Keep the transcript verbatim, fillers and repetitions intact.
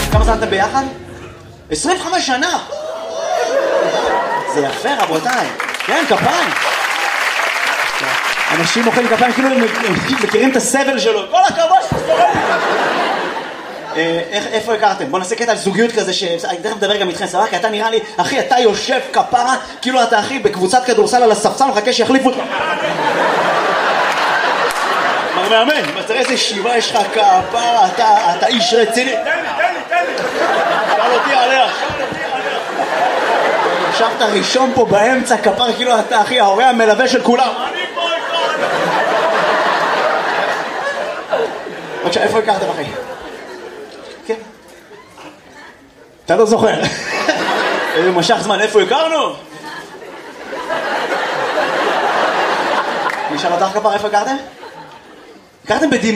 כמה זמן אתם ביחד? עשרים וחמש שנה! זה יפה רבותיי. כן, כפיים. אנשים מוחאים כפיים כאילו הם מכירים את הסבל שלו. כל הכבוד שאתה סובל. איפה הכרתם? בוא נעשה קטע על זוגיות כזה שאני תכף מדבר גם איתכם, סבבה? כי אתה נראה לי, אחי, אתה יושב כפרה כאילו אתה אחי בקבוצת כדורסל על הספסל מחכה שיחליפו אותך. מר מאמן, תראה איזה שיבה יש לך כפרה, אתה איש רציני. תן לי, תן לי, תן לי. שאל אותי עליה. ישבת ראשון פה באמצע כפר כאילו אתה אחי ההורה המלווה של כולם. אני פה איתו. בבקשה, איפה הכרתם אחי? כן. אתה לא זוכר. איזה משך זמן, איפה הכרנו? נשאל אותך כפר, איפה הכרתם? הכרתם בדימונה?